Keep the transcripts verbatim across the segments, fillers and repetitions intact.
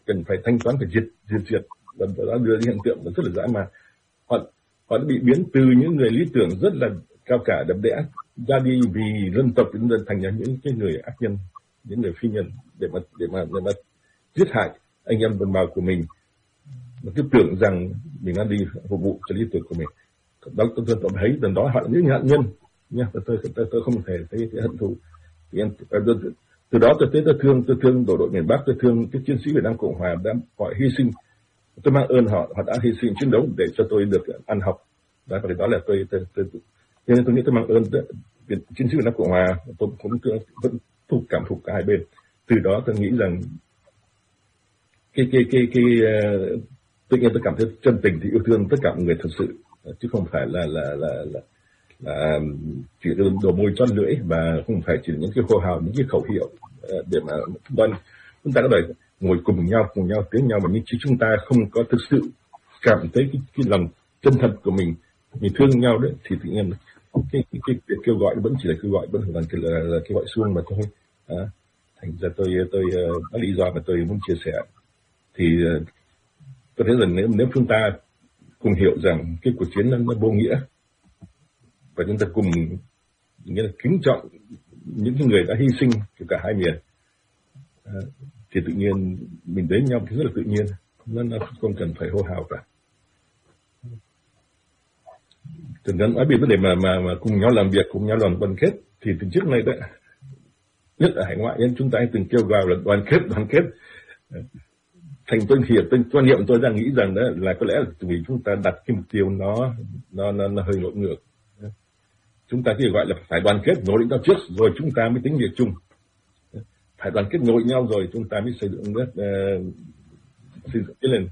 cần phải thanh toán, phải diệt diệt diệt và đó đưa đến hiện tượng rất là dã man. Họ họ đã bị biến từ những người lý tưởng rất là cao cả đẹp đẽ ra đi vì dân tộc đến thành ra những cái người ác nhân, những người phi nhân để mà để mà để mà giết hại anh em đồng bào của mình, mà cứ tưởng rằng mình đang đi phục vụ cho lý tưởng của mình. Đó tôi tôi thấy lần đó họ là những nạn nhân nha. Tôi tôi tôi, tôi không thể thấy hận thù. Từ đó tôi thấy tôi thương tôi thương bộ đội miền Bắc, tôi thương cái chiến sĩ Việt Nam Cộng Hòa đã họ hy sinh. Tôi mang ơn họ, họ đã hy sinh chiến đấu để cho tôi được ăn học. Đó, và đó là tôi tôi tôi cho nên tôi nghĩ tôi mang ơn chiến sĩ Việt Nam Cộng Hòa. Tôi cũng vẫn phục cảm phục cả hai bên. Từ đó tôi nghĩ rằng cái cái cái cái uh, tự nhiên tôi cảm thấy chân tình thì yêu thương tất cả mọi người thật sự, chứ không phải là là là là, là chỉ đồ môi chót lưỡi, và không phải chỉ những cái hô hào, những cái khẩu hiệu uh, để mà vâng chúng ta có thể ngồi cùng nhau cùng nhau tiếng nhau, mà nhưng chứ chúng ta không có thực sự cảm thấy cái, cái lòng chân thật của mình, mình thương nhau đấy, thì tự nhiên cái cái, cái, cái kêu gọi vẫn chỉ là kêu gọi, vẫn là, là, là kêu gọi suông mà thôi. À, thành ra tôi tôi uh, có lý do mà tôi muốn chia sẻ. Thì uh, tôi thấy rằng nếu nếu chúng ta cùng hiểu rằng cái cuộc chiến nó, nó vô nghĩa, và chúng ta cùng nghĩa là kính trọng những cái người đã hy sinh của cả hai miền, à, thì tự nhiên mình đến nhau thì rất là tự nhiên, nó, nó không cần phải hô hào cả. Từ đó nói về vấn đề mà mà mà cùng nhau làm việc, cùng nhau làm đoàn kết, thì từ trước nay đấy, nhất ở hải ngoại nên chúng ta từng kêu gọi là đoàn kết, đoàn kết. Thành tôi hiểu, tôi quan niệm tôi đang nghĩ rằng đó là có lẽ là vì chúng ta đặt cái mục tiêu nó nó nó, nó hơi ngược ngược. Chúng ta chỉ gọi là phải đoàn kết nỗ lực nhau trước, rồi chúng ta mới tính việc chung. Phải đoàn kết nội nhau rồi chúng ta mới xây dựng nước uh, xây dựng cái lên.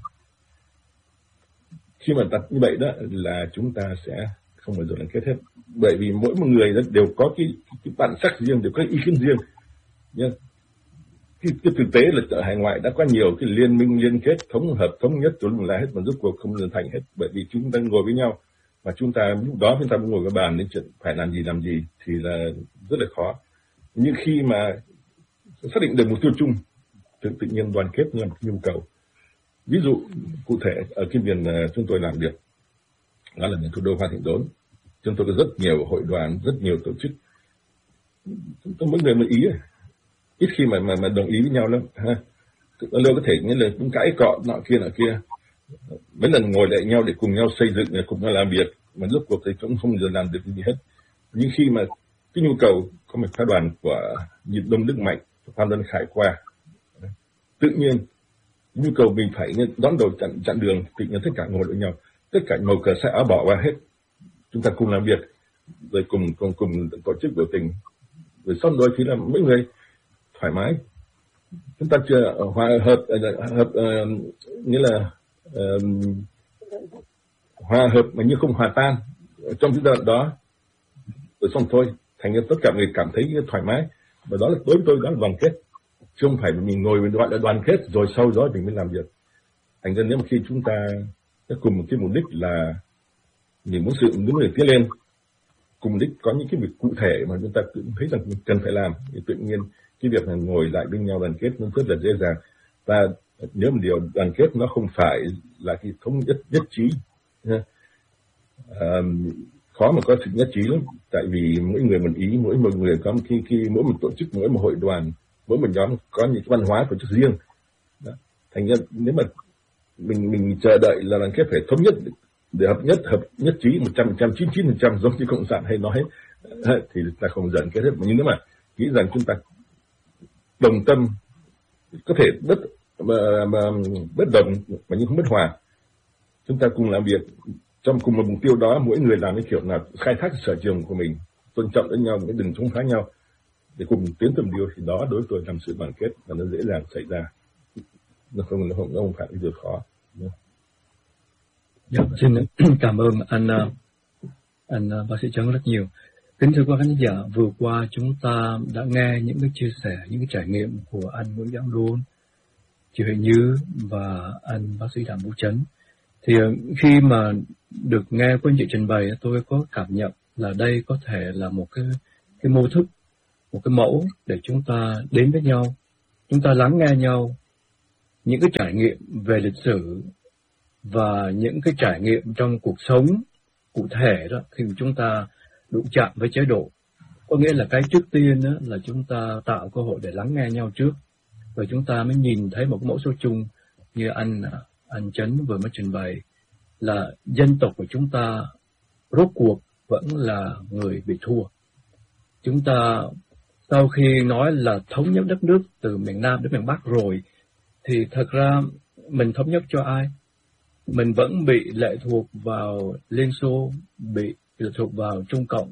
Khi mà đặt như vậy đó là chúng ta sẽ không bao giờ đoàn kết hết, bởi vì mỗi một người đều có cái, cái bản sắc riêng, đều có ý kiến riêng nhá. Cái, cái thực tế là ở hải ngoại đã có nhiều cái liên minh liên kết thống hợp thống nhất rồi là hết, mà rốt cuộc không được thành hết, bởi vì chúng ta ngồi với nhau mà chúng ta lúc đó chúng ta cũng ngồi với bàn đến chuyện phải làm gì làm gì thì là rất là khó. Nhưng khi mà xác định được mục tiêu chung, tự, tự nhiên đoàn kết là một nhu cầu. Ví dụ cụ thể ở cái miền chúng tôi làm việc đó là miền thủ đô Hoa Thịnh Đốn, chúng tôi có rất nhiều hội đoàn, rất nhiều tổ chức. Chúng tôi mỗi người một ý, ít khi mà mà, mà đồng ý với nhau lắm ha. Lâu có thể nghĩa là cũng cãi cọ nọ kia nọ kia, mấy lần ngồi lại nhau để cùng nhau xây dựng, cùng nhau làm việc, mà lúc cuộc thì cũng không giờ làm được gì hết. Nhưng khi mà cái nhu cầu có một phái đoàn của Nhật Đông Đức Mạnh, Phan Đơn Khải qua, tự nhiên nhu cầu mình phải đón đầu chặn chặn đường, tự nhiên tất cả ngồi với nhau, tất cả màu cờ xe áo bỏ qua hết, chúng ta cùng làm việc, rồi cùng cùng cùng tổ chức biểu tình, rồi xong đôi khi là mấy người thoải mái, chúng ta chưa hòa hợp hợp uh, nghĩa là uh, hòa hợp mà như không hòa tan trong cái giai đoạn đó, rồi xong thôi, thành ra tất cả người cảm thấy thoải mái, và đó là đối với tôi đó là đoàn kết, chứ không phải mình ngồi mình gọi là đoàn kết rồi sau đó mình mới làm việc. Thành ra nếu mà khi chúng ta cùng một cái mục đích là mình muốn sự những người tiến lên, cùng mục đích có những cái việc cụ thể mà chúng ta cũng thấy rằng cần phải làm, thì tự nhiên cái việc là ngồi lại bên nhau đoàn kết nó rất là dễ dàng. Và nếu một điều đoàn kết nó không phải là cái thống nhất nhất trí, à, khó mà có sự nhất trí lắm, tại vì mỗi người một ý, mỗi một người có một khi khi mỗi một tổ chức, mỗi một hội đoàn, mỗi một nhóm có những cái văn hóa tổ chức riêng. Đó. Thành ra nếu mà mình mình chờ đợi là đoàn kết phải thống nhất để hợp nhất hợp nhất trí một trăm phần trăm, chín mươi chín phần trăm giống như cộng sản hay nói thì ta không dần kết hết. Nhưng nếu mà nghĩ rằng chúng ta đồng tâm, có thể bất mà, mà bất đồng mà nhưng không bất hòa, chúng ta cùng làm việc trong cùng một mục tiêu đó, mỗi người làm cái kiểu là khai thác sở trường của mình, tôn trọng lẫn nhau, đừng chống phá nhau để cùng tiến tới mục tiêu, thì đó đối với tôi làm sự đoàn kết và nó dễ dàng xảy ra, nó không nó không, nó không phải cái điều khó. Dạ, xin cảm ơn anh anh bác sĩ Trấn rất nhiều. Kính thưa quý khán giả, vừa qua chúng ta đã nghe những cái chia sẻ, những cái trải nghiệm của anh Nguyễn Giảng Đôn, chị Huệ Như và anh bác sĩ Đàm Vũ Trấn. Thì khi mà được nghe của anh chị trình bày, tôi có cảm nhận là đây có thể là một cái cái mô thức, một cái mẫu để chúng ta đến với nhau, chúng ta lắng nghe nhau, những cái trải nghiệm về lịch sử và những cái trải nghiệm trong cuộc sống cụ thể đó, khi chúng ta đụng chạm với chế độ. Có nghĩa là cái trước tiên đó là chúng ta tạo cơ hội để lắng nghe nhau trước, rồi chúng ta mới nhìn thấy một cái mẫu số chung như anh anh Trấn vừa mới trình bày, là dân tộc của chúng ta rốt cuộc vẫn là người bị thua. Chúng ta sau khi nói là thống nhất đất nước từ miền Nam đến miền Bắc rồi, thì thật ra mình thống nhất cho ai? Mình vẫn bị lệ thuộc vào Liên Xô, bị lệ thuộc vào Trung Cộng,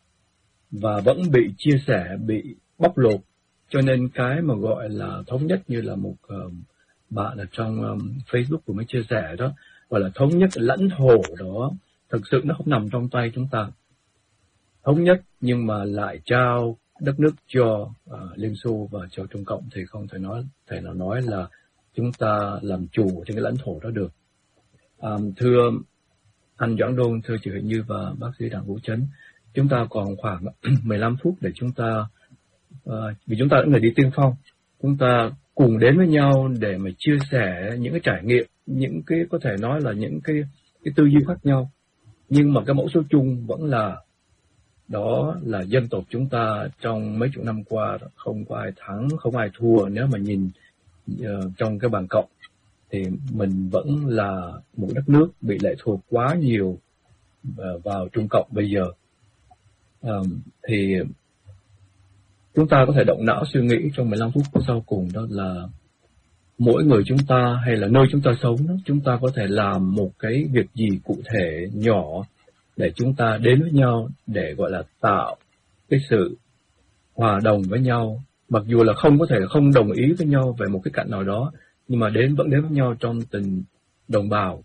và vẫn bị chia sẻ, bị bóc lột. Cho nên cái mà gọi là thống nhất, như là một uh, bạn ở trong um, Facebook của mới chia sẻ đó, gọi là thống nhất lãnh thổ đó, thực sự nó không nằm trong tay chúng ta. Thống nhất nhưng mà lại trao đất nước cho uh, Liên Xô và cho Trung Cộng thì không thể nói thể nào nói là chúng ta làm chủ trên cái lãnh thổ đó được. Um, thưa anh Doãn Đôn, thưa chị Huệ Như và bác sĩ Đặng Vũ Trấn, chúng ta còn khoảng mười lăm phút để chúng ta, uh, vì chúng ta là người đi tiên phong, chúng ta cùng đến với nhau để mà chia sẻ những cái trải nghiệm, những cái có thể nói là những cái, cái tư duy khác nhau. Nhưng mà cái mẫu số chung vẫn là, đó là dân tộc chúng ta trong mấy chục năm qua không có ai thắng, không ai thua. Nếu mà nhìn uh, trong cái bảng cộng thì mình vẫn là một đất nước bị lệ thuộc quá nhiều uh, vào Trung Cộng bây giờ. Um, thì chúng ta có thể động não suy nghĩ trong mười lăm phút sau cùng, đó là mỗi người chúng ta hay là nơi chúng ta sống đó, chúng ta có thể làm một cái việc gì cụ thể nhỏ để chúng ta đến với nhau, để gọi là tạo cái sự hòa đồng với nhau, mặc dù là không có thể không đồng ý với nhau về một cái cạnh nào đó, nhưng mà đến vẫn đến với nhau trong tình đồng bào,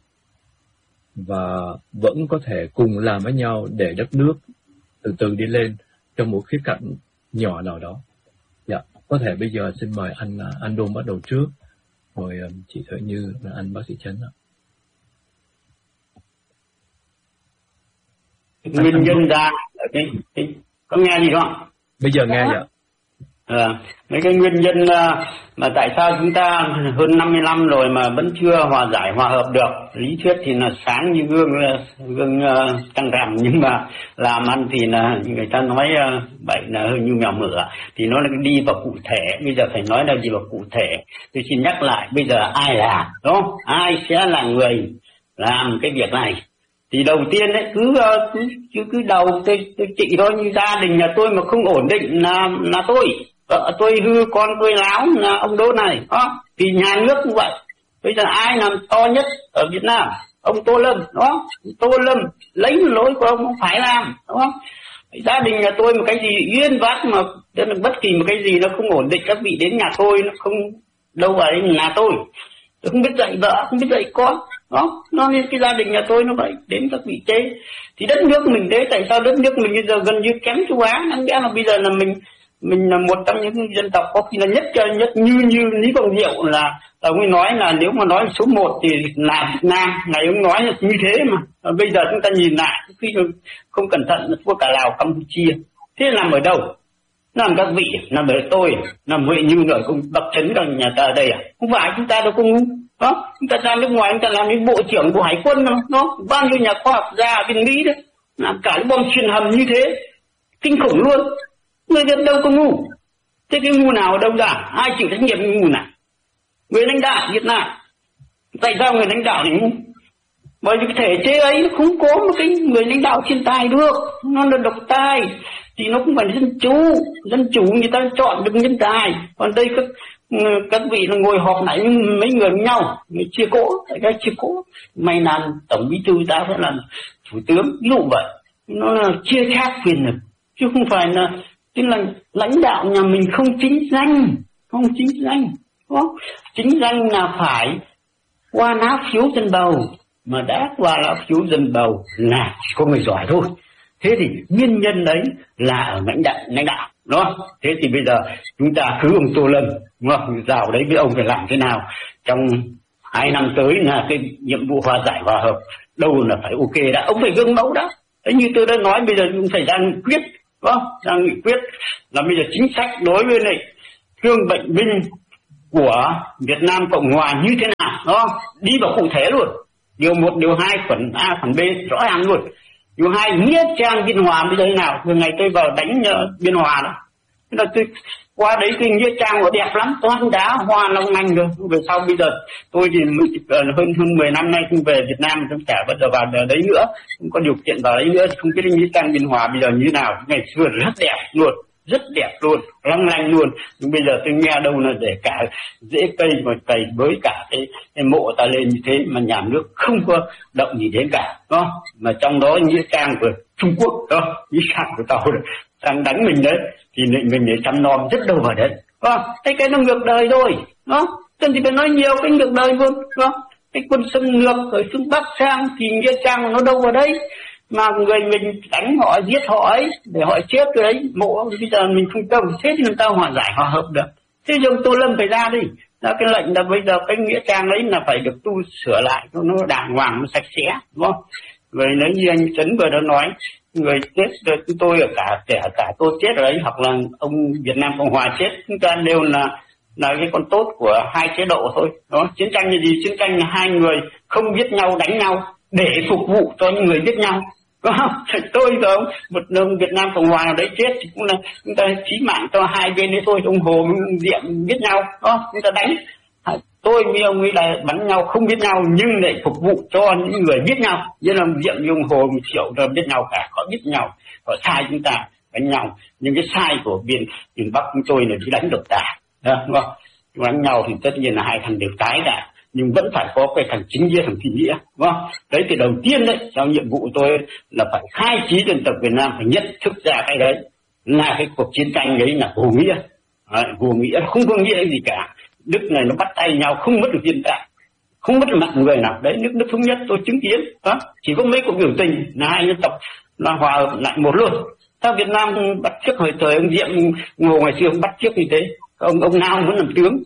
và vẫn có thể cùng làm với nhau để đất nước từ từ đi lên trong một khía cạnh nhỏ nào đó. Dạ, có thể bây giờ xin mời anh anh Đôn bắt đầu trước, rồi chị Thợ Như và anh bác sĩ Trấn ạ. Nguyên nhân ra cái, cái, có nghe gì không? Bây giờ nghe ạ. À, mấy cái nguyên nhân mà tại sao chúng ta hơn năm mươi năm rồi mà vẫn chưa hòa giải hòa hợp được. Lý thuyết thì là sáng như gương gương trăng rằm, nhưng mà làm ăn thì là người ta nói bậy là hơi như mèo mửa, thì nó là đi vào cụ thể. Bây giờ phải nói là đi vào cụ thể. Tôi xin nhắc lại, bây giờ ai làm, đúng không? Ai sẽ là người làm cái việc này? Thì đầu tiên đấy, cứ cứ cứ, cứ đầu tôi, tôi chị thôi, như gia đình nhà tôi mà không ổn định là là tôi, vợ tôi hư, con tôi láo, là ông Đỗ này, đó. Thì nhà nước cũng vậy. Bây giờ ai làm to nhất ở Việt Nam? Ông Tô Lâm, đó. Tô Lâm lấy lỗi của ông không phải làm, đúng không? Gia đình nhà tôi một cái gì yên vắt mà bất kỳ một cái gì nó không ổn định, các vị đến nhà tôi nó không đâu vào đến nhà tôi. Tôi không biết dạy vợ, không biết dạy con. Đó, nó nên cái gia đình nhà tôi nó vậy, đến các vị chế. Thì đất nước mình thế, tại sao đất nước mình bây giờ gần như kém châu Á? Đáng lẽ là bây giờ là mình mình là một trong những dân tộc có khi là nhất nhất như như Lý Quang Diệu là ông ấy nói là nếu mà nói số một thì là Việt Nam, ngày ông nói là như thế mà. Và bây giờ chúng ta nhìn lại, khi không cẩn thận là thua cả Lào, Campuchia. Thế nằm ở đâu? Nằm các vị, nằm ở tôi, nằm Huệ Như rồi cùng Bậc Trấn ở nhà ta ở đây à? Không phải, chúng ta đâu có ngu. Đó, chúng ta ra nước ngoài, chúng ta làm những bộ trưởng bộ hải quân đó, đó, bao nhiêu nhà khoa học ra ở bên Mỹ đấy, làm cả cái bom truyền hầm như thế, kinh khủng luôn. Người dân đâu có ngu. Thế cái ngu nào ở đâu ra? Ai chịu trách nhiệm ngu nào? Người lãnh đạo Việt Nam. Tại sao người lãnh đạo này ngu? Bởi vì cái thể chế ấy không có một cái người lãnh đạo thiên tài được, nó là độc tài. Thì nó không phải dân chủ, dân chủ người ta chọn được nhân tài. Còn đây các các vị là ngồi họp lại mấy người với nhau, người chia cỗ, tại cái chia cỗ. May làm tổng bí thư ta phải làm thủ tướng, ví dụ vậy. Nó là chia khác quyền lực, chứ không phải là tức là lãnh đạo nhà mình không chính danh, không chính danh. Đó. Chính danh là phải qua lá phiếu dân bầu, mà đã qua lá phiếu dân bầu là chỉ có người giỏi thôi. Thế thì nguyên nhân đấy là ở lãnh đạo, lãnh đạo, đúng không? Thế thì bây giờ chúng ta cứ ông Tô Lâm, đúng không? Rào đấy với ông phải làm thế nào trong hai năm tới là cái nhiệm vụ hòa giải hòa hợp, đâu là phải ok đã, ông phải gương mẫu đã. Thế như tôi đã nói, bây giờ cũng phải ra nghị quyết, đúng không? Ra nghị quyết là bây giờ chính sách đối với này thương bệnh binh của Việt Nam Cộng Hòa như thế nào, đó đi vào cụ thể luôn, điều một, điều hai, phần A, phần B rõ ràng luôn. Điều hai, nghĩa trang Biên Hòa bây giờ thế nào? Vừa ngày tôi vào đánh uh, Biên Hòa đó, thế là tôi qua đấy cái nghĩa trang nó đẹp lắm, toàn đá hoa long lanh rồi. Về sau bây giờ tôi thì mới uh, hơn hơn mười năm nay không về Việt Nam, tôi chả bao giờ vào đấy nữa, không có điều kiện vào đấy nữa, không biết nghĩa trang Biên Hòa bây giờ như thế nào. Ngày xưa rất đẹp luôn, rất đẹp luôn, long lanh luôn. Nhưng bây giờ tôi nghe đâu là để cả rễ cây mà cày bới cả cái, cái mộ ta lên như thế mà nhà nước không có động gì đến cả, đó. Mà trong đó nghĩa trang của Trung Quốc đó, nghĩa trang của tàu đang đánh mình đấy, thì mình để chăm nom rất đâu vào đấy, đó. Thế cái nó ngược đời rồi, đó. Chân thì phải nói nhiều cái ngược đời luôn, đó. Cái quân xâm lược ở phương Bắc sang thì nghĩa trang nó đâu vào đấy, mà người mình đánh họ, giết họ ấy để họ chết cái đấy, mộ bây giờ mình không công, thế thì làm sao hòa giải hòa hợp được? Thế giờ Tô Lâm phải ra đi, ra cái lệnh là bây giờ cái nghĩa trang ấy là phải được tu sửa lại cho nó đàng hoàng, nó sạch sẽ, đúng không? Rồi nếu như anh Trấn vừa đã nói, người chết rồi tôi ở cả kẻ cả tôi chết ở đấy, hoặc là ông Việt Nam Cộng Hòa chết, chúng ta đều là là cái con tốt của hai chế độ thôi, đó. Chiến tranh là gì? Chiến tranh là hai người không biết nhau đánh nhau để phục vụ cho những người biết nhau. Tôi rồi một ông Việt Nam Cộng Hòa nào đấy chết thì cũng là chúng ta chí mạng cho hai bên đấy thôi. Ông Hồ ông Diệm biết nhau đó, chúng ta đánh. Tôi với ông ấy là bắn nhau không biết nhau nhưng để phục vụ cho những người biết nhau. Như là ông Diệm với ông Hồ ông Triệu rồi biết nhau cả, họ biết nhau, họ sai chúng ta đánh nhau. Nhưng cái sai của miền miền Bắc chúng tôi là đi đánh độc tài, đúng không? Đánh nhau thì tất nhiên là hai thằng đều tái cả, nhưng vẫn phải có cái thằng chính nghĩa, thằng phi nghĩa, đúng không? Đấy thì đầu tiên đấy, trong nhiệm vụ tôi là phải khai trí dân tộc Việt Nam, phải nhận thức ra cái đấy là cái cuộc chiến tranh đấy là vô nghĩa, đấy, vô nghĩa, không có nghĩa gì cả. Đức này nó bắt tay nhau, không mất được hiện tại, không mất được mạng người nào. Đấy, nước nước thống nhất tôi chứng kiến, đó, chỉ có mấy cuộc biểu tình là hai dân tộc là hòa hợp lại một luôn. Sao Việt Nam bắt chước hồi thời ông Diệm Ngô ngày xưa ông bắt chước như thế, ông ông nào muốn làm tướng,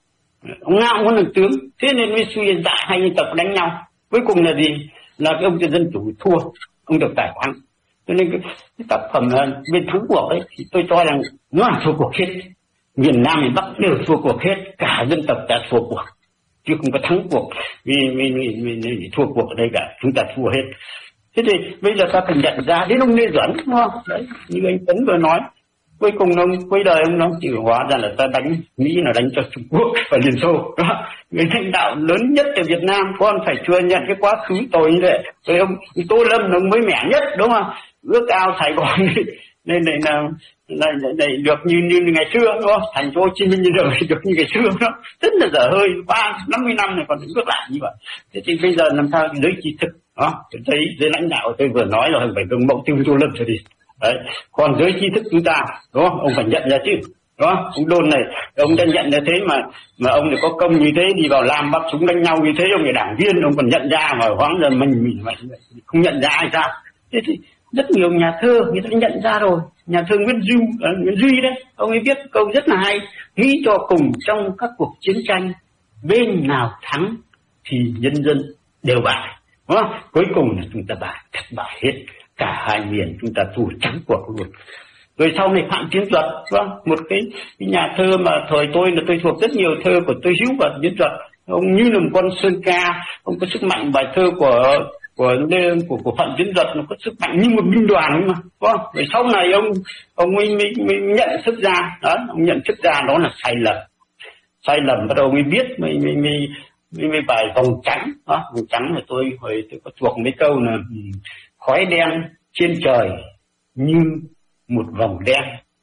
ông nào muốn làm tướng, thế nên mới suy dại hai dân tộc đánh nhau. Cuối cùng là gì? Là cái ông dân chủ thua, ông được tài khoản. Cho nên cái, cái tác phẩm bên thắng cuộc ấy thì tôi cho rằng nó là thua cuộc hết, miền Nam miền Bắc đều thua cuộc hết, cả dân tộc đã thua cuộc chứ không có thắng cuộc vì vì, vì, vì, vì thua cuộc ở đây cả, chúng ta thua hết. Thế thì bây giờ ta phải nhận ra đến ông Lê Duẩn, đúng không? Đấy, như anh Tấn vừa nói, cuối cùng ông cuối đời ông nó chỉ hóa ra là ta đánh Mỹ là đánh cho Trung Quốc và Liên Xô, đó. Người lãnh đạo lớn nhất ở Việt Nam con phải thừa nhận cái quá khứ tồi như vậy. Rồi ông Tô Lâm ông mới mẻ nhất, đúng không? Ước ao Sài Gòn nên này là này, này được như như ngày xưa, đúng không? Thành phố Hồ Chí Minh như đời được như ngày xưa, đó. Rất là dở hơi, ba năm mươi năm này còn ước lại như vậy. Thế thì bây giờ làm sao giới trí thức, đó, thấy giới lãnh đạo tôi vừa nói rồi, phải gương mẫu tiêu Tô Lâm rồi đi. Đấy, còn giới trí thức chúng ta, đúng không? Ông phải nhận ra chứ, đó. Ông Đôn này, ông đã nhận ra thế mà mà ông lại có công như thế, đi vào làm bắt súng đánh nhau như thế, ông là đảng viên, ông còn nhận ra mà hoáng giờ mình mình không nhận ra hay sao? Thế thì rất nhiều nhà thơ người ta đã nhận ra rồi. Nhà thơ Nguyễn Duy, uh, Nguyễn Duy đấy, ông ấy viết câu rất là hay: nghĩ cho cùng trong các cuộc chiến tranh, bên nào thắng thì nhân dân đều bại, đúng không? Cuối cùng là chúng ta bại, thất bại hết, cả hai miền chúng ta thua trắng cuộc luôn. Rồi sau này Phạm Tiến Duật, vâng, một cái, cái nhà thơ mà thời tôi là tôi thuộc rất nhiều thơ của Tôi Hữu và Tiến Duật. Ông như là một con sơn ca, ông có sức mạnh. Bài thơ của của của, của Phạm Tiến Duật nó có sức mạnh như một binh đoàn mà, vâng. Rồi sau này ông ông mới, mới, mới nhận thức ra, đó, ông nhận thức ra đó là sai lầm, sai lầm bắt đầu mới biết, mới mới mới mới, mới bài vòng trắng, đó, vòng trắng là tôi hồi tôi có thuộc mấy câu là khói đen trên trời như một vòng đen.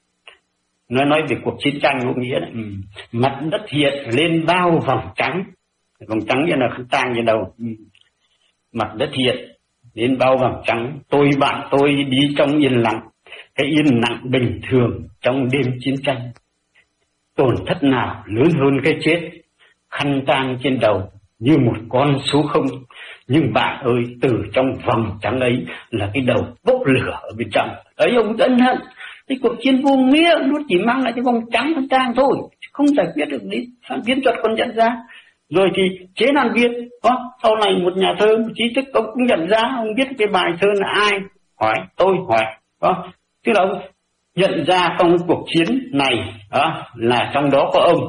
Nó nói về cuộc chiến tranh có nghĩa là ừ, mặt đất hiện lên bao vòng trắng, vòng trắng như là khăn tang như đầu, ừ. Mặt đất hiện lên bao vòng trắng, tôi bạn tôi đi trong yên lặng, cái yên lặng bình thường trong đêm chiến tranh. Tổn thất nào lớn hơn cái chết, khăn tang trên đầu như một con số không. Nhưng bạn ơi, từ trong vòng trắng ấy là cái đầu bốc lửa ở bên trong. Ấy ông ân hận, cái cuộc chiến vô nghĩa nó chỉ mang lại cái vòng trắng khăn tang thôi, không giải quyết được đi. Phạm Tiến Duật còn nhận ra. Rồi thì Chế Lan Viên, đó, sau này một nhà thơ, một trí thức, ông cũng nhận ra, ông viết cái bài thơ là ai? Hỏi, tôi hỏi, đó. Tức là ông nhận ra trong cuộc chiến này, đó, là trong đó có ông,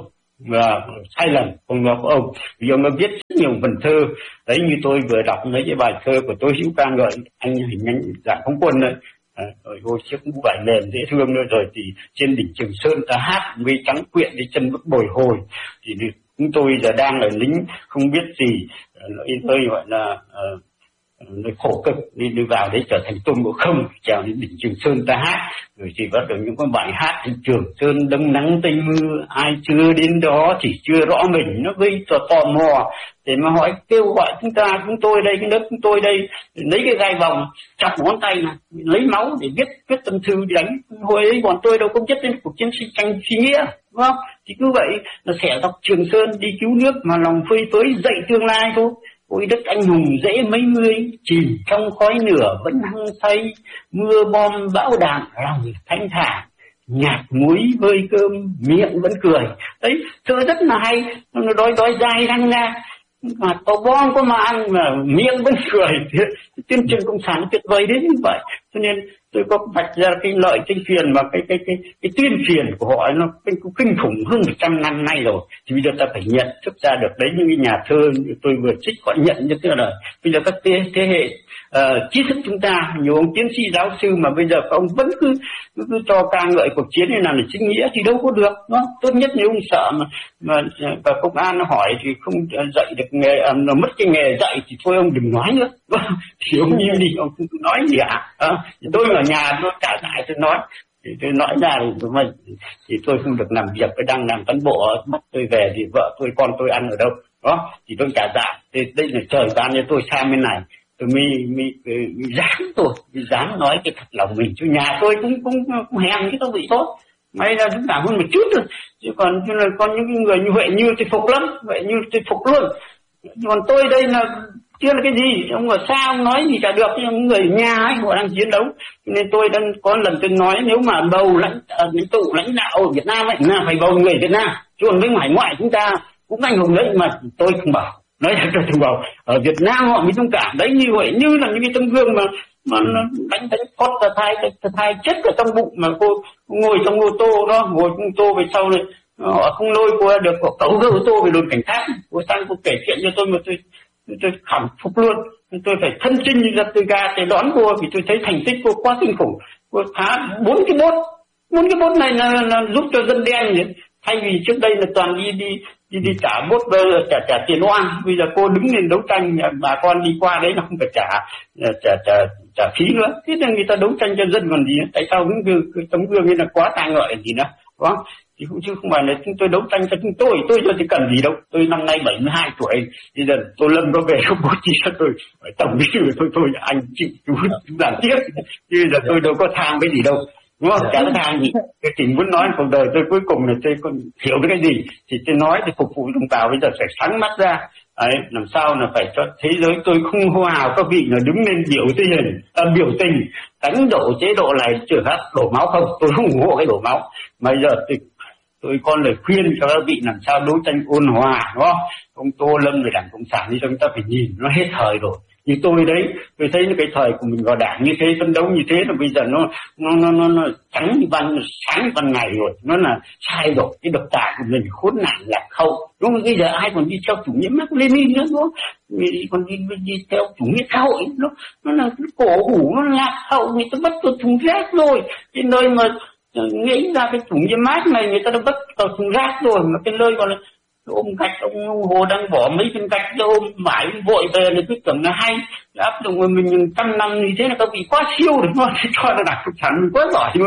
và sai lầm không có ông, vì ông đã viết rất nhiều vần thơ đấy, như tôi vừa đọc mấy cái bài thơ của tôi hữu ca ngợi anh hình anh Giải Phóng Quân đấy, à, rồi ôi chiếc mũ vải mềm dễ thương nữa, rồi thì trên đỉnh Trường Sơn ta hát mây trắng quyện đi chân bước bồi hồi, thì chúng tôi giờ đang là lính không biết gì, nơi gọi là uh, nơi khổ cực, đi đi vào đấy trở thành Tôn Ngộ Không, trèo đến đỉnh Trường Sơn ta hát, rồi thì bắt đầu những cái bài hát Trường Sơn đông nắng tây mưa, ai chưa đến đó thì chưa rõ mình, nó gây cho tò mò để mà hỏi kêu gọi chúng ta, chúng tôi đây, cái nước chúng tôi đây, lấy cái gai vòng chọc ngón tay này, lấy máu để viết viết tâm thư đi đánh. Hồi ấy bọn tôi đâu có biết đến cuộc chiến sinh tranh suy nghĩa, đúng không? Thì cứ vậy là xẻ dọc Trường Sơn đi cứu nước mà lòng phơi phới dậy tương lai thôi. Ôi đất anh hùng dễ mấy mươi, chìm trong khói lửa vẫn hăng say, mưa bom bão đạn lòng thanh thản, nhạt muối vơi cơm miệng vẫn cười. Đấy, thơ rất là hay, nó đói đói dai răng ra, mà có bom có mà ăn mà miệng vẫn cười. Tuyên truyền cộng sản tuyệt vời đến như vậy, cho nên tôi có vạch ra cái lợi cái phiền, mà cái cái cái cái tuyên truyền của họ nó kinh, kinh khủng hơn một trăm năm nay rồi. Thì bây giờ ta phải nhận thức ra được đấy, những cái nhà thơ tôi vừa trích họ nhận như thế là bây giờ các thế, thế hệ uh, trí thức chúng ta, nhiều ông tiến sĩ giáo sư mà bây giờ các ông vẫn cứ cứ, cứ cho ca ngợi cuộc chiến này làm để chính nghĩa thì đâu có được, đúng không? Tốt nhất nếu ông sợ mà mà và công an nó hỏi thì không dạy được nghề, uh, nó mất cái nghề dạy thì thôi ông đừng nói nữa. Thì ông im đi, ông không nói gì ạ. À? À, tôi ở nhà tôi trả lại tôi nói, thì tôi nói ra thì, mà, thì tôi không được làm việc, tôi đang làm cán bộ, bắt tôi về thì vợ tôi con tôi ăn ở đâu đó thì tôi trả dạ. Thì đây là trời ban cho tôi sang bên này, tôi mới mới, mới, mới dám tôi mới dám nói cái thật lòng mình cho nhà tôi cũng cũng, cũng hèn cái tôi bị tốt, may ra chúng ta hơn một chút thôi, chứ còn chứ là con những người như vậy như tôi phục lắm, vậy như tôi phục luôn. Còn tôi đây là chưa là cái gì, ông ở xa ông nói gì cả được, nhưng người nhà ấy họ đang chiến đấu. Nên tôi đang có lần tôi nói nếu mà bầu lãnh lãnh tụ lãnh đạo ở Việt Nam ấy là phải bầu người Việt Nam, chứ còn với hải ngoại chúng ta cũng anh hùng đấy mà tôi không bảo, nói thật tôi không bảo. Ở Việt Nam họ mới thông cảm đấy, như vậy như là những cái tấm gương mà mà nó đánh đánh cốt là thai thai chết ở trong bụng, mà cô ngồi trong ô tô đó, ngồi trong ô tô về sau này họ không lôi cô được, họ cẩu cái ô tô về đồn cảnh sát, cô sang cô kể chuyện cho tôi mà tôi tôi khẳng phục luôn. Tôi phải thân chinh như ra từ ga để đón cô, vì tôi thấy thành tích cô quá kinh khủng. Cô phá bốn cái bốt, bốn cái bốt này là, là giúp cho dân đen nhỉ. Thay vì trước đây là toàn đi đi đi đi trả bốt về trả trả tiền oan, bây giờ cô đứng lên đấu tranh, bà con đi qua đấy là không phải trả trả trả trả phí nữa. Thế là người ta đấu tranh cho dân còn gì nữa. Tại sao cái, cái tấm gương ấy là quá ca ngợi gì nữa, đúng không? Thì cũng chứ không phải là chúng tôi đấu tranh cho chúng tôi, tôi cho thì cần gì đâu. Tôi năm nay bảy mươi hai tuổi, bây giờ tôi Lâm có về không bố trí cho tôi phải tổng bí thư thôi thôi anh chịu chú chú làm tiếp, chứ bây giờ tôi đâu có tham cái gì đâu, đúng không? Chả có tham gì. Cái chỉ muốn nói cuộc đời tôi cuối cùng là tôi còn hiểu cái gì thì tôi nói để phục vụ đồng bào. Bây giờ phải sáng mắt ra, đấy, làm sao là phải cho thế giới tôi không hô hào các vị là đứng lên biểu tình, à, biểu tình đánh đổ chế độ này trường hợp đổ máu không, tôi không ủng hộ cái đổ máu. Mà bây giờ tôi tôi có lời khuyên cho các vị làm sao đấu tranh ôn hòa, đúng không? Ông Tô Lâm về Đảng Cộng sản thì chúng ta phải nhìn nó hết thời rồi. Như tôi đấy, tôi thấy cái thời của mình vào đảng như thế, phấn đấu như thế là bây giờ nó nó nó nó, nó trắng như ban sáng như ban ngày rồi, nó là sai rồi. Cái độc tài của mình khốn nạn lạc hậu, đúng không? Bây giờ ai còn đi theo chủ nghĩa Mác Lênin nữa, đúng không? Còn đi, đi, đi theo chủ nghĩa xã hội, nó nó là cái cổ hủ, nó lạc hậu, người ta bắt vào thùng rác rồi. Cái nơi mà nghĩ ra cái chủ nghĩa Mác này người ta đã bắt vào thùng rác rồi, mà cái nơi còn là ôm gạch, ông, ông Hồ đang bỏ mấy viên gạch cho ôm mãi vội về thì cứ tưởng là hay áp dụng của mình trăm năm như thế là các vị quá siêu được không? Cho là Đảng Cộng sản mình quá giỏi luôn.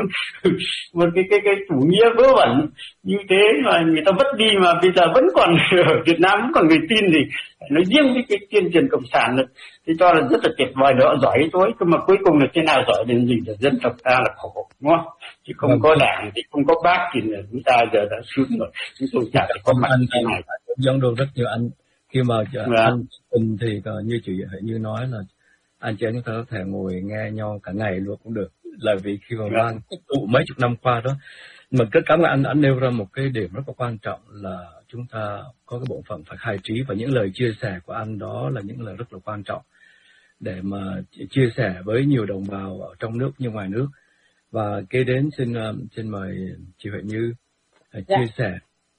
Một cái cái cái chủ nghĩa vớ vẩn như thế mà người ta vứt đi, mà bây giờ vẫn còn ở Việt Nam vẫn còn người tin thì nói riêng với cái tuyên truyền cộng sản này, thì cho là rất là tuyệt vời đó, giỏi tối. Nhưng mà cuối cùng là thế nào giỏi đến gì, là dân tộc ta là khổ, đúng không? Chứ không vâng. có đảng thì không có bác thì chúng ta giờ đã sướng rồi. Chúng tôi chả phải có mặt anh, thế này. Dân đồ rất nhiều anh khi mà vâng. anh tình thì như chị như nói là anh chị em chúng ta có thể ngồi nghe nhau cả ngày luôn cũng được, là vì khi mà mang tụ mấy chục năm qua đó. Mà rất cảm ơn anh anh nêu ra một cái điểm rất là quan trọng là chúng ta có cái bộ phận phải khai trí, và những lời chia sẻ của anh đó là những lời rất là quan trọng để mà chia sẻ với nhiều đồng bào ở trong nước như ngoài nước. Và kế đến xin xin mời chị Huệ Như chia dạ. sẻ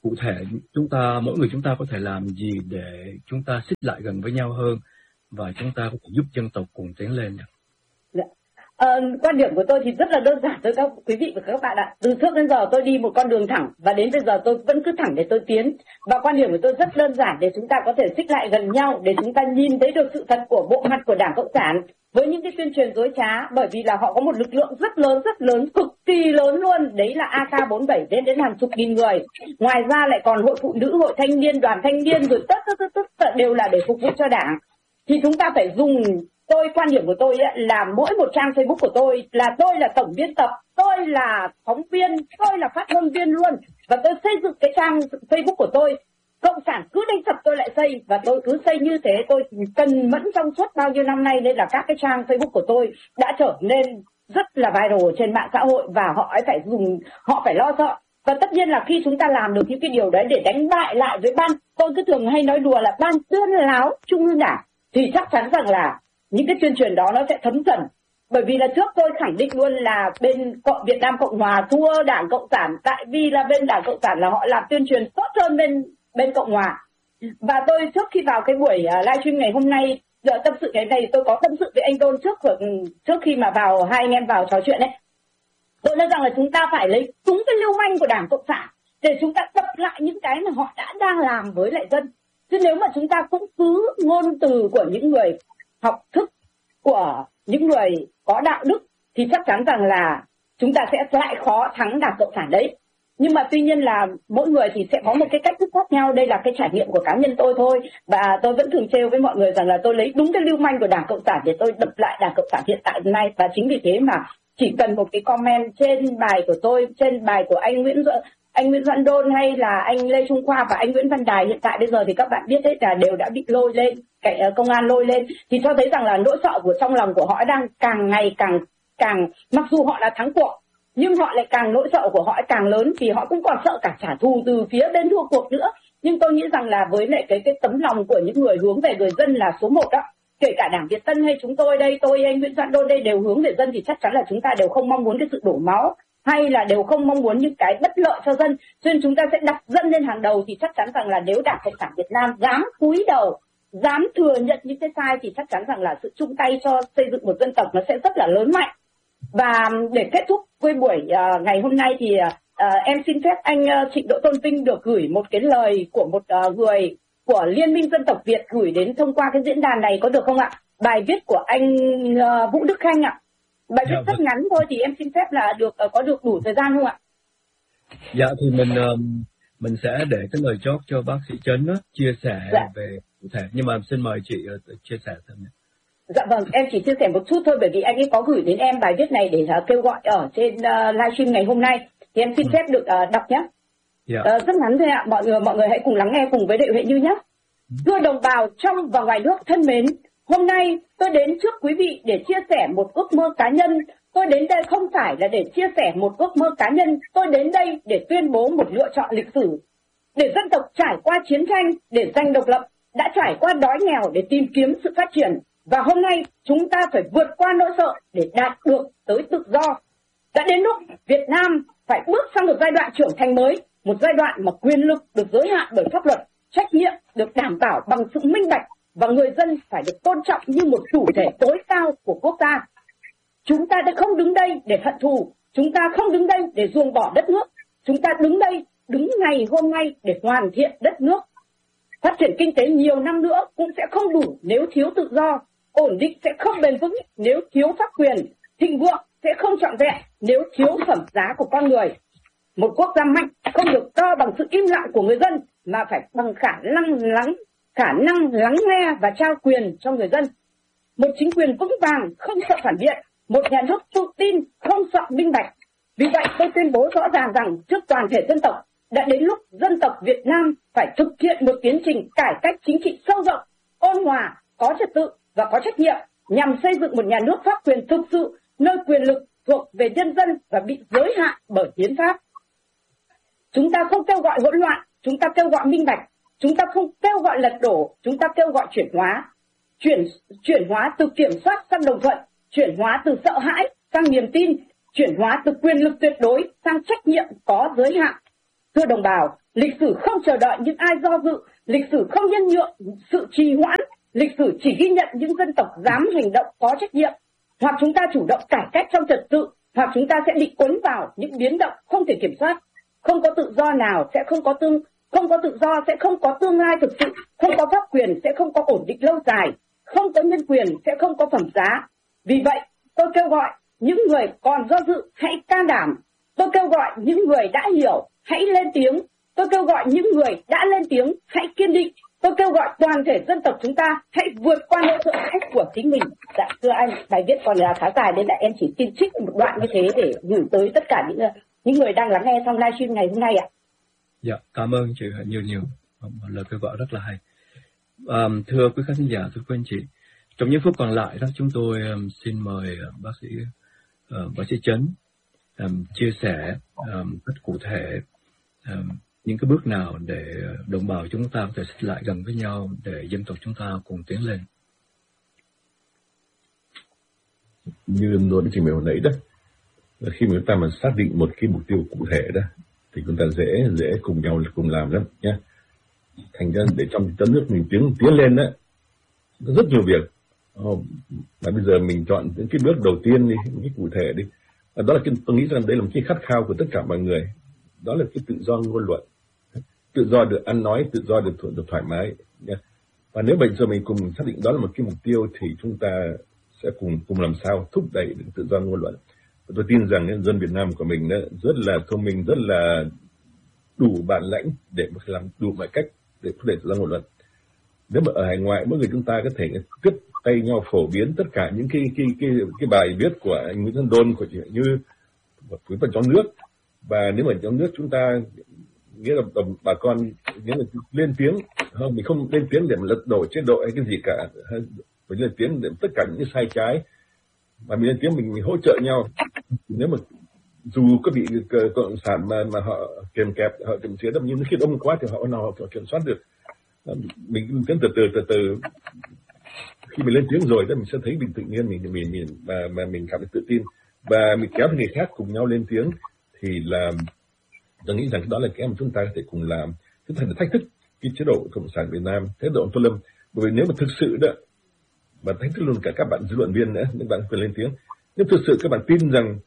cụ thể chúng ta, mỗi người chúng ta có thể làm gì để chúng ta xích lại gần với nhau hơn và chúng ta có thể giúp dân tộc cùng tiến lên? Dạ. À, quan điểm của tôi thì rất là đơn giản thôi các quý vị và các bạn ạ. Từ trước đến giờ tôi đi một con đường thẳng và đến bây giờ tôi vẫn cứ thẳng để tôi tiến. Và quan điểm của tôi rất đơn giản để chúng ta có thể xích lại gần nhau, để chúng ta nhìn thấy được sự thật của bộ mặt của Đảng Cộng sản với những cái tuyên truyền dối trá, bởi vì là họ có một lực lượng rất lớn, rất lớn, cực kỳ lớn luôn. Đấy là A K bốn mươi bảy đến đến hàng chục nghìn người. Ngoài ra lại còn hội phụ nữ, hội thanh niên, đoàn thanh niên, rồi tất tất tất tất đều là để phục vụ cho Đảng. Thì chúng ta phải dùng, tôi quan điểm của tôi ấy, là mỗi một trang Facebook của tôi là tôi là tổng biên tập, tôi là phóng viên, tôi là phát ngôn viên luôn, và tôi xây dựng cái trang Facebook của tôi. Cộng sản cứ đánh sập tôi lại xây, và tôi cứ xây như thế. Tôi cần mẫn trong suốt bao nhiêu năm nay, nên là các cái trang Facebook của tôi đã trở nên rất là viral trên mạng xã hội, và họ ấy phải dùng, họ phải lo sợ. Và tất nhiên là khi chúng ta làm được những cái điều đấy để đánh bại lại với ban, tôi cứ thường hay nói đùa là ban tuyên láo Trung ương Đảng, thì chắc chắn rằng là những cái tuyên truyền đó nó sẽ thấm dần. Bởi vì là trước tôi khẳng định luôn là bên Việt Nam Cộng Hòa thua Đảng Cộng sản, tại vì là bên Đảng Cộng sản là họ làm tuyên truyền tốt hơn bên bên Cộng Hòa. Và tôi trước khi vào cái buổi livestream ngày hôm nay, giờ tâm sự cái này tôi có tâm sự với anh Đôn trước trước khi mà vào hai anh em vào trò chuyện đấy. Tôi nói rằng là chúng ta phải lấy đúng cái lưu manh của Đảng Cộng sản để chúng ta đập lại những cái mà họ đã đang làm với lại dân. Chứ nếu mà chúng ta cũng cứ ngôn từ của những người học thức, của những người có đạo đức, thì chắc chắn rằng là chúng ta sẽ lại khó thắng Đảng Cộng sản đấy. Nhưng mà tuy nhiên là mỗi người thì sẽ có một cái cách thức khác nhau. Đây là cái trải nghiệm của cá nhân tôi thôi. Và tôi vẫn thường trêu với mọi người rằng là tôi lấy đúng cái lưu manh của Đảng Cộng sản để tôi đập lại Đảng Cộng sản hiện tại hôm nay. Và chính vì thế mà chỉ cần một cái comment trên bài của tôi, trên bài của anh Nguyễn anh Nguyễn Doãn Đôn hay là anh Lê Trung Khoa và anh Nguyễn Văn Đài, hiện tại bây giờ thì các bạn biết đấy là đều đã bị lôi lên, công an lôi lên, thì cho thấy rằng là nỗi sợ của trong lòng của họ đang càng ngày càng càng mặc dù họ đã thắng cuộc, nhưng họ lại càng, nỗi sợ của họ càng lớn, vì họ cũng còn sợ cả trả thù từ phía bên thua cuộc nữa. Nhưng tôi nghĩ rằng là với lại cái cái tấm lòng của những người hướng về người dân là số một đó, kể cả Đảng Việt Tân hay chúng tôi đây, tôi anh Nguyễn Doãn Đôn đây đều hướng về dân, thì chắc chắn là chúng ta đều không mong muốn cái sự đổ máu, hay là đều không mong muốn những cái bất lợi cho dân. Cho nên chúng ta sẽ đặt dân lên hàng đầu, thì chắc chắn rằng là nếu Đảng Cộng sản Việt Nam dám cúi đầu, dám thừa nhận những cái sai, thì chắc chắn rằng là sự chung tay cho xây dựng một dân tộc nó sẽ rất là lớn mạnh. Và để kết thúc với buổi uh, ngày hôm nay thì uh, em xin phép anh uh, Trịnh Đỗ Tôn Vinh được gửi một cái lời của một uh, người của Liên minh Dân tộc Việt gửi đến thông qua cái diễn đàn này, có được không ạ? Bài viết của anh uh, Vũ Đức Khanh ạ. Bài viết rất ngắn thôi, thì em xin phép là được uh, có được đủ thời gian không ạ? Dạ thì mình uh, mình sẽ để cái lời chót cho bác sĩ Trấn đó, chia sẻ dạ. về cụ thể, nhưng mà xin mời chị uh, chia sẻ thêm. Dạ vâng, em chỉ chia sẻ một chút thôi, bởi vì anh ấy có gửi đến em bài viết này để uh, kêu gọi ở trên uh, livestream ngày hôm nay, thì em xin phép được uh, đọc nhé. Yeah. Uh, rất ngắn thôi ạ, mọi người mọi người hãy cùng lắng nghe cùng với Đệ Huệ Như nhé. Thưa đồng bào trong và ngoài nước thân mến, hôm nay tôi đến trước quý vị để chia sẻ một ước mơ cá nhân. Tôi đến đây không phải là để chia sẻ một ước mơ cá nhân, tôi đến đây để tuyên bố một lựa chọn lịch sử. Để dân tộc trải qua chiến tranh, để giành độc lập, đã trải qua đói nghèo để tìm kiếm sự phát triển. Và hôm nay chúng ta phải vượt qua nỗi sợ để đạt được tới tự do. Đã đến lúc Việt Nam phải bước sang một giai đoạn trưởng thành mới, một giai đoạn mà quyền lực được giới hạn bởi pháp luật, trách nhiệm được đảm bảo bằng sự minh bạch, và người dân phải được tôn trọng như một chủ thể tối cao của quốc gia. Chúng ta đã không đứng đây để hận thù, chúng ta không đứng đây để ruồng bỏ đất nước, chúng ta đứng đây, đứng ngày hôm nay để hoàn thiện đất nước. Phát triển kinh tế nhiều năm nữa cũng sẽ không đủ nếu thiếu tự do, ổn định sẽ không bền vững nếu thiếu pháp quyền, thịnh vượng sẽ không trọn vẹn nếu thiếu phẩm giá của con người. Một quốc gia mạnh không được đo bằng sự im lặng của người dân, mà phải bằng khả năng lắng, khả năng lắng nghe và trao quyền cho người dân. Một chính quyền vững vàng không sợ phản biện, một nhà nước tự tin không sợ minh bạch. Vì vậy tôi tuyên bố rõ ràng rằng trước toàn thể dân tộc, đã đến lúc dân tộc Việt Nam phải thực hiện một tiến trình cải cách chính trị sâu rộng, ôn hòa, có trật tự và có trách nhiệm, nhằm xây dựng một nhà nước pháp quyền thực sự, nơi quyền lực thuộc về nhân dân và bị giới hạn bởi hiến pháp. Chúng ta không kêu gọi hỗn loạn, chúng ta kêu gọi minh bạch. Chúng ta không kêu gọi lật đổ, chúng ta kêu gọi chuyển hóa. Chuyển, chuyển hóa từ kiểm soát sang đồng thuận, chuyển hóa từ sợ hãi sang niềm tin, chuyển hóa từ quyền lực tuyệt đối sang trách nhiệm có giới hạn. Thưa đồng bào, lịch sử không chờ đợi những ai do dự, lịch sử không nhân nhượng sự trì hoãn, lịch sử chỉ ghi nhận những dân tộc dám hành động có trách nhiệm. Hoặc chúng ta chủ động cải cách trong trật tự, hoặc chúng ta sẽ bị cuốn vào những biến động không thể kiểm soát. Không có tự do nào sẽ không có tương, không có tự do sẽ không có tương lai thực sự, không có pháp quyền sẽ không có ổn định lâu dài, không có nhân quyền sẽ không có phẩm giá. Vì vậy, tôi kêu gọi những người còn do dự hãy can đảm. Tôi kêu gọi những người đã hiểu hãy lên tiếng. Tôi kêu gọi những người đã lên tiếng hãy kiên định. Tôi kêu gọi toàn thể dân tộc chúng ta hãy vượt qua nỗi sợ hãi của chính mình. Dạ thưa anh, bài viết còn là khá dài nên là em chỉ xin trích một đoạn như thế để gửi tới tất cả những những người đang lắng nghe trong livestream ngày hôm nay ạ. Dạ, cảm ơn chị nhiều nhiều. Một lời kêu gọi rất là hay. À, thưa quý khán giả, thưa quý anh chị, trong những phút còn lại đó, chúng tôi um, xin mời uh, bác sĩ uh, bác sĩ Chấn um, chia sẻ um, rất cụ thể um, những cái bước nào để đồng bào chúng ta có thể xích lại gần với nhau để dân tộc chúng ta cùng tiến lên. Như tôi đã trình bày hồi nãy đó, khi mà chúng ta mà xác định một cái mục tiêu cụ thể đó, thì chúng ta dễ dễ cùng nhau cùng làm lắm nhé. Thành ra để trong đất nước mình tiến tiến lên đó, rất nhiều việc. Oh, mà bây giờ mình chọn những cái bước đầu tiên đi, những cái cụ thể đi. Đó là cái, tôi nghĩ rằng đây là một cái khát khao của tất cả mọi người. Đó là cái tự do ngôn luận, tự do được ăn nói, tự do được, được thoải mái nhé. Và nếu bây giờ mình cùng xác định đó là một cái mục tiêu thì chúng ta sẽ cùng cùng làm sao thúc đẩy được tự do ngôn luận. Và tôi tin rằng dân Việt Nam của mình đó rất là thông minh, rất là đủ bản lãnh để làm đủ mọi cách để thúc đẩy tự do ngôn luận. Nếu mà ở hải ngoại mỗi người chúng ta có thể tiếp tay nhau phổ biến tất cả những cái cái cái cái bài viết của anh Nguyễn Văn Đôn, của chị như quý phần trong nước, và nếu mà trong nước chúng ta nghĩa là đồng bà con nghĩa là lên tiếng, không mình không lên tiếng để mà lật đổ chế độ hay cái gì cả, mình lên tiếng để tất cả những cái sai trái, mà mình lên tiếng mình, mình hỗ trợ nhau. Nếu mà dù có bị cộng sản mà mà họ kèm kẹp, họ kiểm chế, nhưng khi đông quá thì họ nào họ kiểm soát được. Mình tiến từ từ từ từ khi mình lên tiếng rồi đó, mình sẽ thấy mình tự nhiên mình mình mình mà mà mình cảm thấy tự tin và mình kéo người khác cùng nhau lên tiếng, thì là tôi nghĩ rằng đó là cái mà chúng ta có thể cùng làm. Chúng ta phải thách thức cái chế độ cộng sản Việt Nam, chế độ Tô Lâm, bởi vì nếu mà thực sự đó mà thách thức luôn cả các bạn dư luận viên nữa, những bạn quyền lên tiếng, nếu thực sự các bạn tin rằng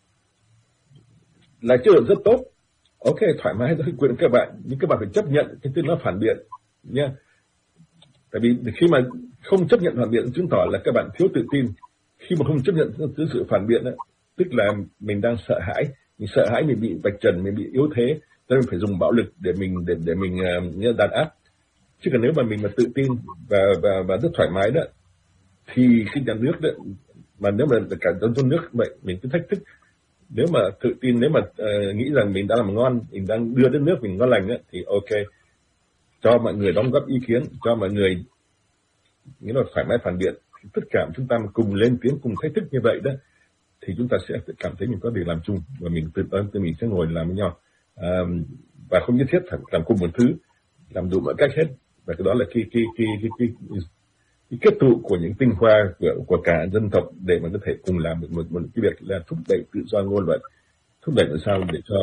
là chế độ rất tốt, ok thoải mái đó, quyền các bạn, nhưng các bạn phải chấp nhận cái tin nó phản biện nha. Tại vì khi mà không chấp nhận phản biện chứng tỏ là các bạn thiếu tự tin. Khi mà không chấp nhận sự phản biện đó, tức là mình đang sợ hãi, mình sợ hãi mình bị vạch trần, mình bị yếu thế, cho nên phải dùng bạo lực để mình để để mình uh, đàn áp. Chứ còn nếu mà mình mà tự tin và và và rất thoải mái đó, thì khi nhà nước đó, mà nếu mà cả dân nước vậy mình cứ thách thức. Nếu mà tự tin, nếu mà uh, nghĩ rằng mình đã làm ngon, mình đang đưa đất nước mình ngon lành đó, thì ok, cho mọi người đóng góp ý kiến, cho mọi người nghĩa là thoải mái phản biện. Tất cả chúng ta cùng lên tiếng, cùng thách thức như vậy đó, thì chúng ta sẽ cảm thấy mình có việc làm chung và mình tự ơn tự mình sẽ ngồi làm với nhau, à, và không nhất thiết phải làm cùng một thứ, làm đủ mọi cách hết. Và cái đó là cái cái cái cái, cái, cái, cái kết tụ của những tinh hoa của của cả dân tộc để mà có thể cùng làm được một, một cái việc là thúc đẩy tự do ngôn luận, thúc đẩy làm sao để cho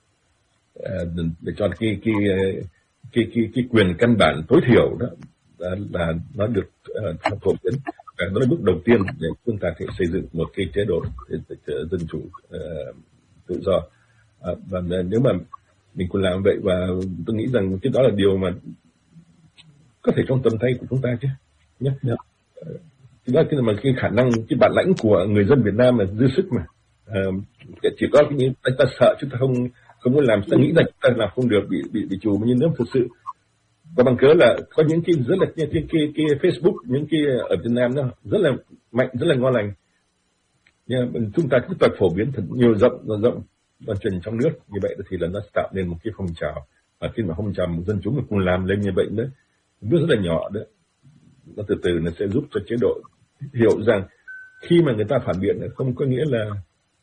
uh, để cho cái cái cái cái cái quyền căn bản tối thiểu đó là, là nó được uh, phổ biến. Và đó là bước đầu tiên để chúng ta thể xây dựng một cái chế độ dân chủ uh, tự do. Uh, và nếu mà mình cùng làm vậy, và tôi nghĩ rằng cái đó là điều mà có thể trong tầm tay của chúng ta chứ nhé. Yeah. Uh, đó là mà cái khả năng, cái bản lãnh của người dân Việt Nam là dư sức mà. Uh, chỉ có cái chúng ta sợ, chúng ta không không muốn làm, chúng ta nghĩ rằng chúng ta làm không được, bị bị bị trù. Nhưng nếu thực sự và bằng cớ là có những cái rất là cái cái cái, cái Facebook, những cái ở Việt Nam nó rất là mạnh, rất là ngon lành. Nhưng chúng ta cứ tập phổ biến thật nhiều, rộng rộng rộng lan truyền trong nước như vậy thì là nó tạo nên một cái phong trào, và khi mà phong trào dân chúng mình cùng làm lên như vậy nữa, bước rất là nhỏ đó, nó từ từ nó sẽ giúp cho chế độ hiểu rằng khi mà người ta phản biện không có nghĩa là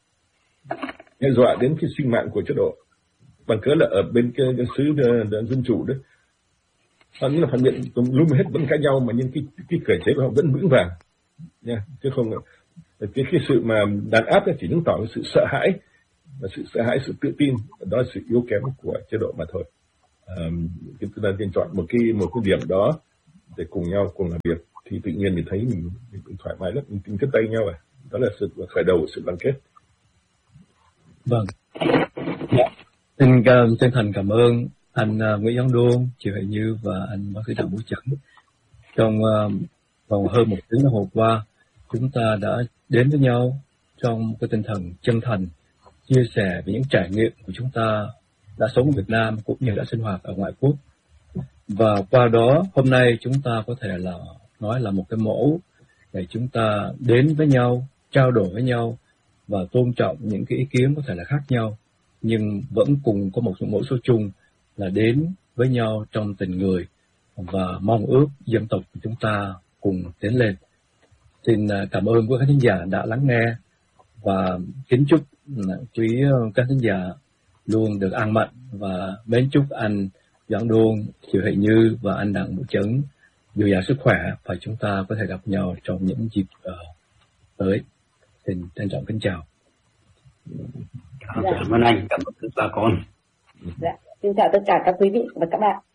đe dọa đến cái sinh mạng của chế độ. Bằng cớ là ở bên cái, cái xứ dân chủ đó, họ nghĩ là phản biện luôn hết vẫn cãi nhau, mà nhưng cái cái thể chế của họ vẫn vững vàng nha, chứ không cái cái sự mà đàn áp chỉ chứng tỏ cái sự sợ hãi, và sự sợ hãi, sự tự tin, đó là sự yếu kém của chế độ mà thôi. um, chúng ta nên chọn một cái một cái điểm đó để cùng nhau cùng làm việc, thì tự nhiên mình thấy mình, mình thoải mái lắm, mình tin kết tay nhau. À, đó là sự khởi đầu sự đoàn kết. Vâng. Xin uh, chân thành cảm ơn anh uh, Nguyễn Văn Đôn, chị Huệ Như và anh bác sĩ Đặng Vũ Chấn. Trong uh, vòng hơn một tiếng đồng hồ qua, chúng ta đã đến với nhau trong cái tinh thần chân thành, chia sẻ về những trải nghiệm của chúng ta đã sống ở Việt Nam cũng như đã sinh hoạt ở ngoại quốc. Và qua đó, hôm nay chúng ta có thể là nói là một cái mẫu để chúng ta đến với nhau, trao đổi với nhau và tôn trọng những cái ý kiến có thể là khác nhau, nhưng vẫn cùng có một mẫu số chung là đến với nhau trong tình người và mong ước dân tộc của chúng ta cùng tiến lên. Xin cảm ơn quý khán thính giả đã lắng nghe và kính chúc quý các thính giả luôn được an mạnh, và mến chúc anh Doãn Đôn, chị Huệ Như và anh Đặng Vũ Chấn dồi dào sức khỏe và chúng ta có thể gặp nhau trong những dịp uh, tới. Xin trân trọng kính chào. Cảm ơn anh, cảm ơn bà con. Dạ. Xin chào tất cả các quý vị và các bạn.